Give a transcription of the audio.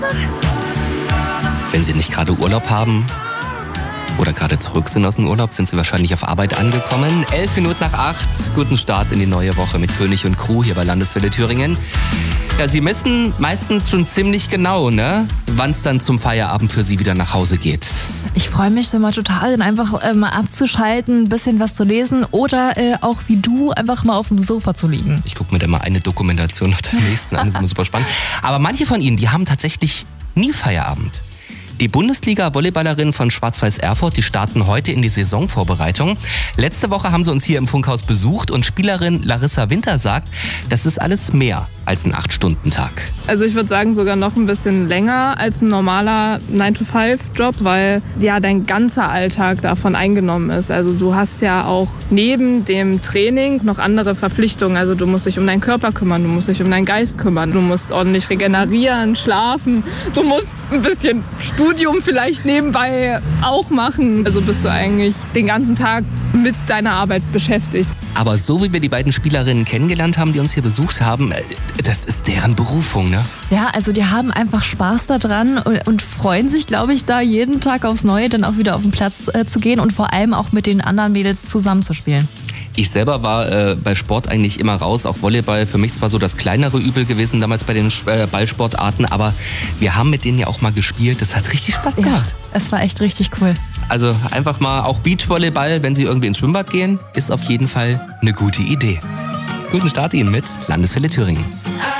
Wenn Sie nicht gerade Urlaub haben oder gerade zurück sind aus dem Urlaub, sind Sie wahrscheinlich auf Arbeit angekommen. 11 Minuten nach 8, guten Start in die neue Woche mit König und Crew hier bei Landeswelle Thüringen. Ja, Sie wissen meistens schon ziemlich genau, ne, wann es dann zum Feierabend für Sie wieder nach Hause geht. Ich freue mich immer total, dann einfach mal abzuschalten, ein bisschen was zu lesen oder auch wie du einfach mal auf dem Sofa zu liegen. Ich gucke mir dann mal eine Dokumentation nach der nächsten an, das ist immer super spannend. Aber manche von Ihnen, die haben tatsächlich nie Feierabend. Die Bundesliga-Volleyballerinnen von Schwarz-Weiß Erfurt, die starten heute in die Saisonvorbereitung. Letzte Woche haben sie uns hier im Funkhaus besucht und Spielerin Larissa Winter sagt, das ist alles mehr als ein 8-Stunden-Tag. Also ich würde sagen sogar noch ein bisschen länger als ein normaler 9-to-5-Job, weil ja dein ganzer Alltag davon eingenommen ist. Also du hast ja auch neben dem Training noch andere Verpflichtungen. Also du musst dich um deinen Körper kümmern, du musst dich um deinen Geist kümmern, du musst ordentlich regenerieren, schlafen, du musst ein bisschen Studium vielleicht nebenbei auch machen. Also bist du eigentlich den ganzen Tag mit deiner Arbeit beschäftigt. Aber so wie wir die beiden Spielerinnen kennengelernt haben, die uns hier besucht haben, das ist deren Berufung, ne? Ja, also die haben einfach Spaß daran und freuen sich, glaube ich, da jeden Tag aufs Neue dann auch wieder auf den Platz zu gehen und vor allem auch mit den anderen Mädels zusammenzuspielen. Ich selber war bei Sport eigentlich immer raus, auch Volleyball. Für mich zwar so das kleinere Übel gewesen damals bei den Ballsportarten, aber wir haben mit denen ja auch mal gespielt. Das hat richtig Spaß gemacht. Ja, es war echt richtig cool. Also einfach mal auch Beachvolleyball, wenn Sie irgendwie ins Schwimmbad gehen, ist auf jeden Fall eine gute Idee. Guten Start Ihnen mit Landeswelle Thüringen.